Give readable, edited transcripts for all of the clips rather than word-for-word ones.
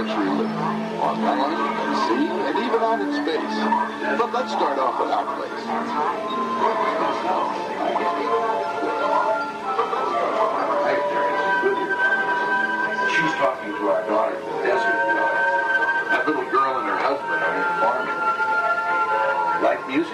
luxury living, on land, at sea, and even out in space. But let's start off with our place. She's talking to our daughter, the desert daughter. That little girl and her husband are in farming. Like music?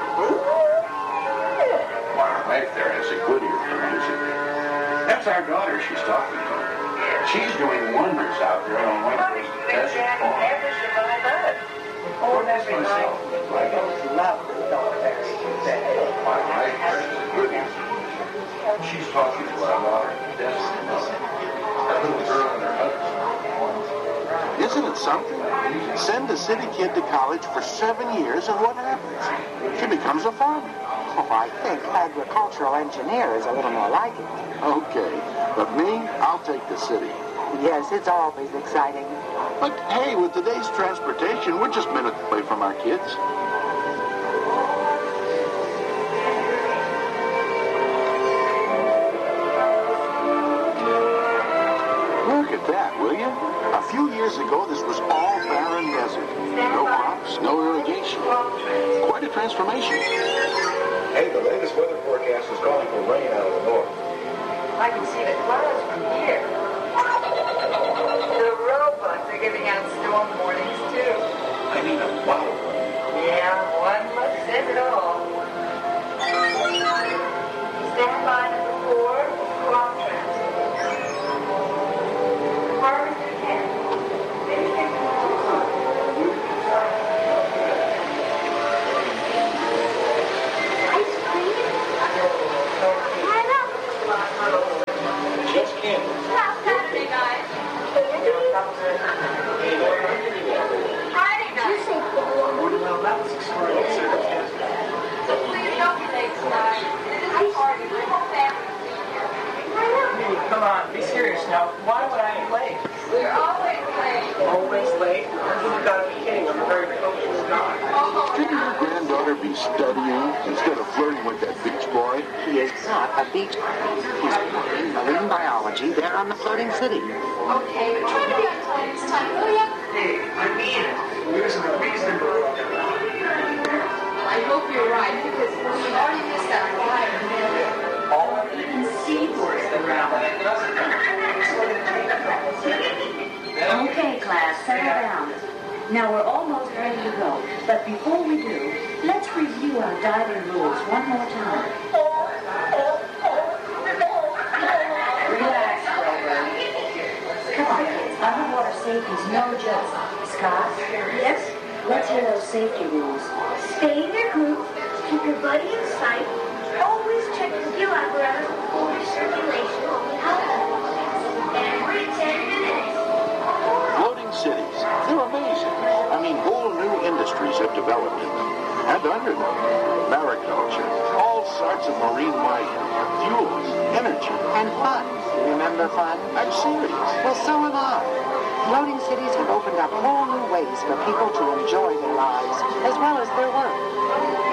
My wife there has a good ear for music. That's our daughter she's talking to. She's doing wonders out there on White Coast Desert Farm. Oh, every night. Those lovely daughters. My wife there has a good ear. She's talking to our daughter, the desert daughter. That little girl and her husband. Isn't it something? Send a city kid to college for 7 years, and what happens? She becomes a farmer. Oh, I think agricultural engineer is a little more like it. Okay, but me, I'll take the city. Yes, it's always exciting. But hey, with today's transportation, we're just minutes away from our kids. Look at that, will you? A few years ago, this was all barren desert. No crops, no irrigation. Quite a transformation. Hey, the latest weather forecast is calling for rain out of the north. I can see the clouds from here. The robots are giving out storm warnings, too. I mean a bottle. Yeah, one look says it all. Stand by number 4, crop transport. Harvester 10. Just candy. Saturday night. Friday night. Well, that was extraordinary circumstance. So please don't be late tonight. It is a party. My whole family will be here. Hey, come on, be serious now. Why would I be late? We're always late. Always late? You've got to be kidding. I'm a very punctual guy. Shouldn't your granddaughter be studying instead of flirting with that beach boy? He is not a beach boy. He's studying marine biology there on the floating city. Okay, try to be on time this time, will ya? Hey, I mean it. There's no reason to. I hope you're right, because we've already missed that flyer. All of you can see worse than around. Okay, class, settle down. Now we're almost ready to go, but before we do, let's review our diving rules one more time. Relax, Grover. Come on, kids. Underwater safety's no joke. Scott? Yes? Let's hear those safety rules. Stay in your group, keep your buddy in sight, always check the gill apparatus for circulation, every 10 minutes. Floating cities, they're amazing. I mean, whole new industries have developed in them. And under them, mariculture, all sorts of marine life, fuels, energy. And fun. Remember fun? I'm serious. Well, so am I. Floating cities have opened up whole new ways for people to enjoy their lives, as well as their work.